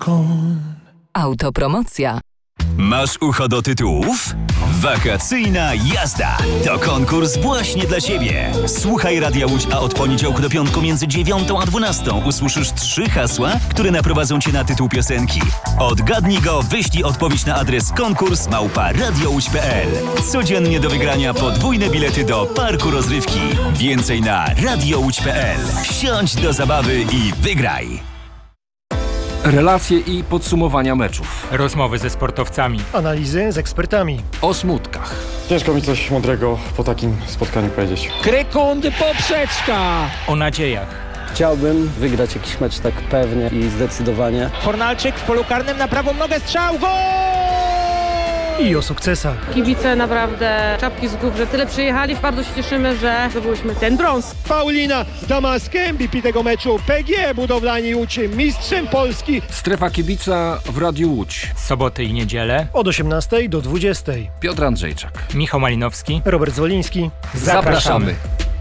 Autopromocja. Masz ucho do tytułów? Wakacyjna jazda to konkurs właśnie dla Ciebie. Słuchaj Radia Łódź, a od poniedziałku do piątku między 9 a 12 usłyszysz 3 hasła, które naprowadzą Cię na tytuł piosenki. Odgadnij go, wyślij odpowiedź na adres konkurs@radiołódź.pl. Codziennie do wygrania podwójne bilety do parku rozrywki. Więcej na radiołódź.pl. Wsiądź do zabawy i wygraj. Relacje i podsumowania meczów. Rozmowy ze sportowcami. Analizy z ekspertami. O smutkach. Ciężko mi coś mądrego po takim spotkaniu powiedzieć. Krykundy poprzeczka! O nadziejach. Chciałbym wygrać jakiś mecz tak pewnie i zdecydowanie. Fornalczyk w polu karnym na prawą nogę, strzał, gol! I o sukcesach. Kibice naprawdę czapki z głów, że tyle przyjechali. Bardzo się cieszymy, że zdobyliśmy ten brąz. Paulina Damaskę, MVP tego meczu. PGE Budowlani Łódź, mistrzem Polski. Strefa kibica w Radiu Łódź. Soboty i niedzielę. Od 18 do 20. Piotr Andrzejczak. Michał Malinowski. Robert Zwoliński. Zapraszamy.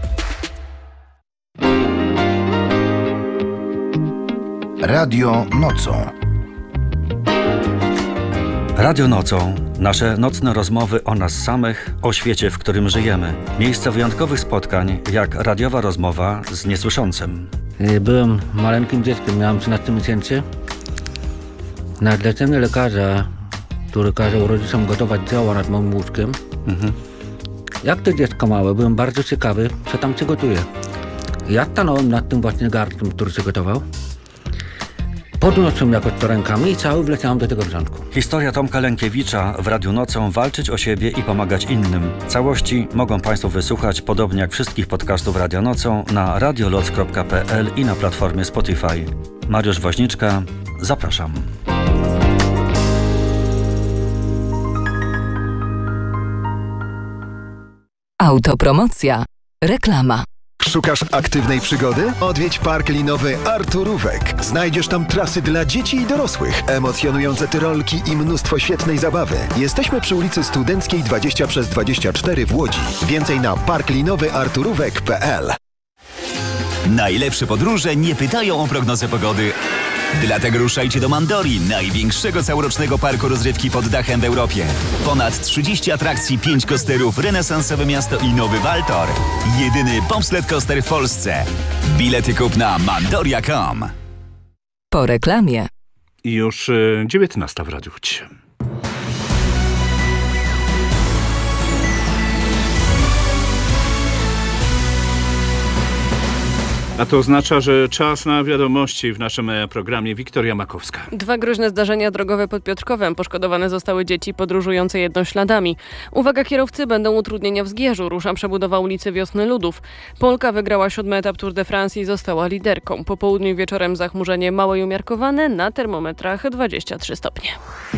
Radio nocą. Radio nocą. Nasze nocne rozmowy o nas samych, o świecie, w którym żyjemy. Miejsce wyjątkowych spotkań, jak radiowa rozmowa z niesłyszącym. Byłem maleńkim dzieckiem, miałem 13 miesięcy. Na zlecenie lekarza, który kazał rodzicom gotować zioła nad moim łóżkiem. Jak to dziecko małe, byłem bardzo ciekawy, co tam się gotuje. Ja stanąłem nad tym właśnie garnkiem, który się gotował. Podniosłem jakoś to rękami i cały wleciałem do tego wrzątku. Historia Tomka Lękiewicza w Radiu Nocą. Walczyć o siebie i pomagać innym. Całości mogą Państwo wysłuchać, podobnie jak wszystkich podcastów Radia Nocą, na radioloc.pl i na platformie Spotify. Mariusz Woźniczka, zapraszam. Autopromocja. Reklama. Szukasz aktywnej przygody? Odwiedź park linowy Arturówek. Znajdziesz tam trasy dla dzieci i dorosłych, emocjonujące tyrolki i mnóstwo świetnej zabawy. Jesteśmy przy ulicy Studenckiej 20/24 w Łodzi. Więcej na parklinowyarturówek.pl. Najlepsze podróże nie pytają o prognozę pogody. Dlatego ruszajcie do Mandori, największego całorocznego parku rozrywki pod dachem w Europie. Ponad 30 atrakcji, 5 coasterów, renesansowe miasto i nowy Waltor. Jedyny bobsled coaster w Polsce. Bilety kup na mandoria.com. Po reklamie. I już 19 w Radiu Łódź. A to oznacza, że czas na wiadomości w naszym programie. Wiktoria Makowska. 2 groźne zdarzenia drogowe pod Piotrkowem. Poszkodowane zostały dzieci podróżujące jednośladami. Uwaga, kierowcy, będą utrudnienia w Zgierzu. Rusza przebudowa ulicy Wiosny Ludów. Polka wygrała 7. etap Tour de France i została liderką. Po południu i wieczorem zachmurzenie małe i umiarkowane, na termometrach 23 stopnie.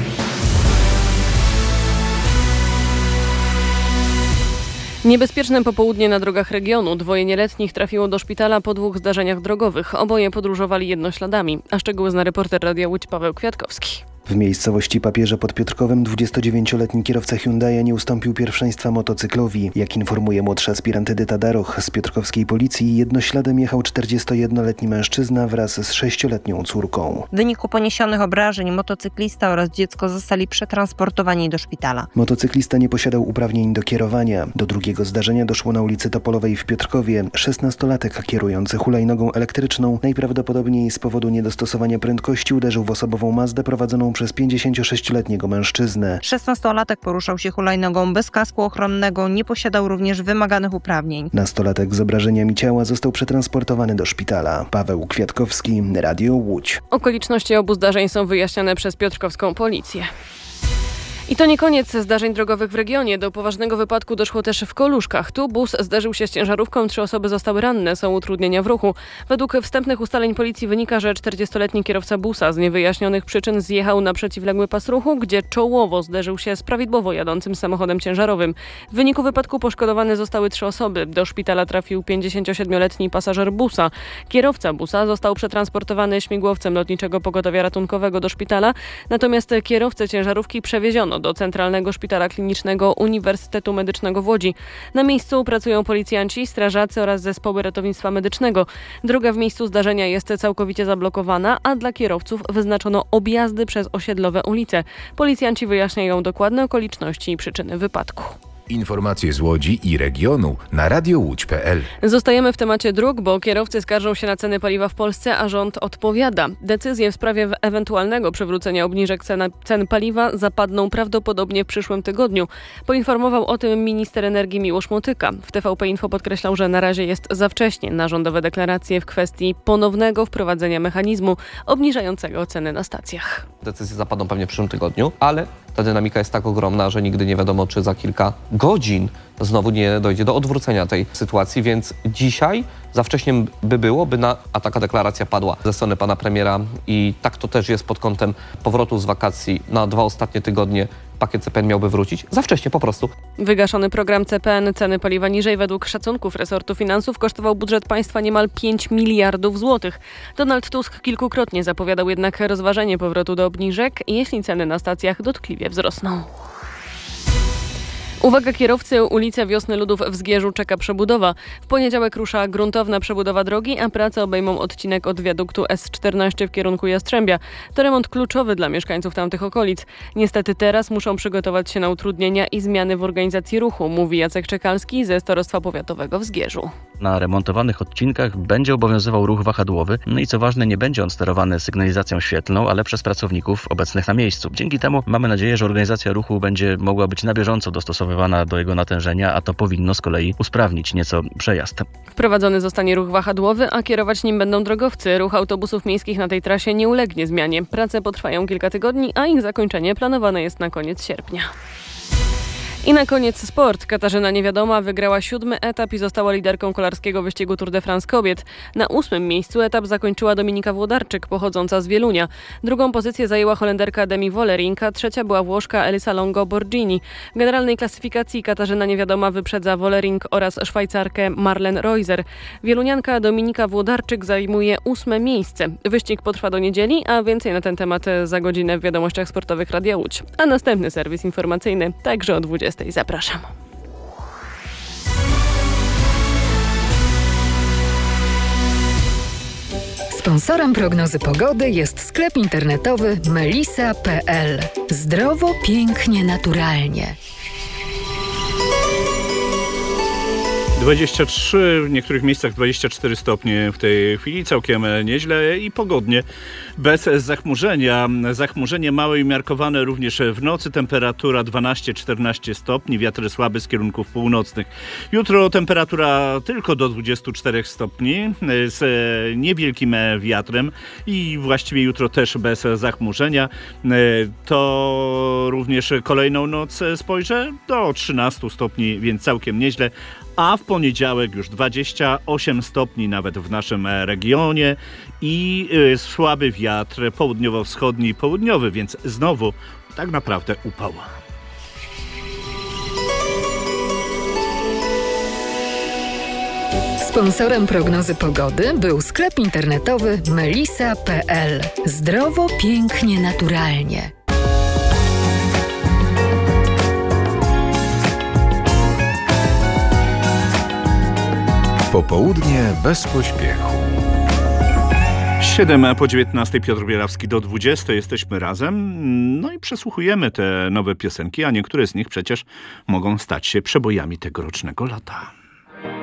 Niebezpieczne popołudnie na drogach regionu. 2 nieletnich trafiło do szpitala po 2 zdarzeniach drogowych. Oboje podróżowali jednośladami. A szczegóły zna reporter Radia Łódź Paweł Kwiatkowski. W miejscowości Papieże pod Piotrkowem 29-letni kierowca Hyundai'a nie ustąpił pierwszeństwa motocyklowi. Jak informuje młodszy aspirant Edyta Daroch z piotrkowskiej policji, jednośladem jechał 41-letni mężczyzna wraz z 6-letnią córką. W wyniku poniesionych obrażeń motocyklista oraz dziecko zostali przetransportowani do szpitala. Motocyklista nie posiadał uprawnień do kierowania. Do drugiego zdarzenia doszło na ulicy Topolowej w Piotrkowie. 16-latek kierujący hulajnogą elektryczną najprawdopodobniej z powodu niedostosowania prędkości uderzył w osobową Mazdę prowadzoną przez 56-letniego mężczyznę. 16-latek poruszał się hulajnogą bez kasku ochronnego, nie posiadał również wymaganych uprawnień. Nastolatek z obrażeniami ciała został przetransportowany do szpitala. Paweł Kwiatkowski, Radio Łódź. Okoliczności obu zdarzeń są wyjaśniane przez piotrkowską policję. I to nie koniec zdarzeń drogowych w regionie. Do poważnego wypadku doszło też w Koluszkach. Tu bus zderzył się z ciężarówką, 3 osoby zostały ranne, są utrudnienia w ruchu. Według wstępnych ustaleń policji wynika, że 40-letni kierowca busa z niewyjaśnionych przyczyn zjechał na przeciwległy pas ruchu, gdzie czołowo zderzył się z prawidłowo jadącym samochodem ciężarowym. W wyniku wypadku poszkodowane zostały 3 osoby. Do szpitala trafił 57-letni pasażer busa. Kierowca busa został przetransportowany śmigłowcem Lotniczego Pogotowia Ratunkowego do szpitala, natomiast kierowcę ciężarówki przewieziono przeniesiono do Centralnego Szpitala Klinicznego Uniwersytetu Medycznego w Łodzi. Na miejscu pracują policjanci, strażacy oraz zespoły ratownictwa medycznego. Droga w miejscu zdarzenia jest całkowicie zablokowana, a dla kierowców wyznaczono objazdy przez osiedlowe ulice. Policjanci wyjaśniają dokładne okoliczności i przyczyny wypadku. Informacje z Łodzi i regionu na radiołódź.pl. Zostajemy w temacie dróg, bo kierowcy skarżą się na ceny paliwa w Polsce, a rząd odpowiada. Decyzje w sprawie ewentualnego przywrócenia obniżek cen paliwa zapadną prawdopodobnie w przyszłym tygodniu. Poinformował o tym minister energii Miłosz Motyka. W TVP Info podkreślał, że na razie jest za wcześnie na rządowe deklaracje w kwestii ponownego wprowadzenia mechanizmu obniżającego ceny na stacjach. Decyzje zapadną pewnie w przyszłym tygodniu, ale ta dynamika jest tak ogromna, że nigdy nie wiadomo, czy za kilka godzin znowu nie dojdzie do odwrócenia tej sytuacji, więc dzisiaj za wcześnie by było, a taka deklaracja padła ze strony pana premiera i tak to też jest pod kątem powrotu z wakacji na 2 ostatnie tygodnie. Pakiet CPN miałby wrócić za wcześnie po prostu. Wygaszony program CPN ceny paliwa niżej według szacunków resortu finansów kosztował budżet państwa niemal 5 miliardów złotych. Donald Tusk kilkukrotnie zapowiadał jednak rozważenie powrotu do obniżek, jeśli ceny na stacjach dotkliwie wzrosną. Uwaga kierowcy, ulicę Wiosny Ludów w Zgierzu czeka przebudowa. W poniedziałek rusza gruntowna przebudowa drogi, a prace obejmą odcinek od wiaduktu S14 w kierunku Jastrzębia. To remont kluczowy dla mieszkańców tamtych okolic. Niestety teraz muszą przygotować się na utrudnienia i zmiany w organizacji ruchu, mówi Jacek Czekalski ze Starostwa Powiatowego w Zgierzu. Na remontowanych odcinkach będzie obowiązywał ruch wahadłowy, no i co ważne, nie będzie on sterowany sygnalizacją świetlną, ale przez pracowników obecnych na miejscu. Dzięki temu mamy nadzieję, że organizacja ruchu będzie mogła być na bieżąco dostosowywana do jego natężenia, a to powinno z kolei usprawnić nieco przejazd. Wprowadzony zostanie ruch wahadłowy, a kierować nim będą drogowcy. Ruch autobusów miejskich na tej trasie nie ulegnie zmianie. Prace potrwają kilka tygodni, a ich zakończenie planowane jest na koniec sierpnia. I na koniec sport. Katarzyna Niewiadoma wygrała 7. etap i została liderką kolarskiego wyścigu Tour de France kobiet. Na 8. miejscu etap zakończyła Dominika Włodarczyk, pochodząca z Wielunia. Drugą pozycję zajęła Holenderka Demi Wollering, a trzecia była Włoszka Elisa Longo Borgini. W generalnej klasyfikacji Katarzyna Niewiadoma wyprzedza Wollering oraz Szwajcarkę Marlen Reuser. Wielunianka Dominika Włodarczyk zajmuje 8. miejsce. Wyścig potrwa do niedzieli, a więcej na ten temat za godzinę w Wiadomościach Sportowych Radia Łódź. A następny serwis informacyjny także o 20. Zapraszam. Sponsorem prognozy pogody jest sklep internetowy melisa.pl. Zdrowo, pięknie, naturalnie. 23, w niektórych miejscach 24 stopnie w tej chwili, całkiem nieźle i pogodnie, bez zachmurzenia. Zachmurzenie małe i umiarkowane również w nocy, temperatura 12-14 stopni, wiatr słaby z kierunków północnych. Jutro temperatura tylko do 24 stopni z niewielkim wiatrem i właściwie jutro też bez zachmurzenia. To również kolejną noc spojrzę do 13 stopni, więc całkiem nieźle. A w poniedziałek już 28 stopni nawet w naszym regionie i słaby wiatr południowo-wschodni i południowy, więc znowu tak naprawdę upał. Sponsorem prognozy pogody był sklep internetowy melisa.pl. Zdrowo, pięknie, naturalnie. Popołudnie bez pośpiechu. 7 po 19, Piotr Bielawski do 20. Jesteśmy razem. No i przesłuchujemy te nowe piosenki, a niektóre z nich przecież mogą stać się przebojami tegorocznego lata.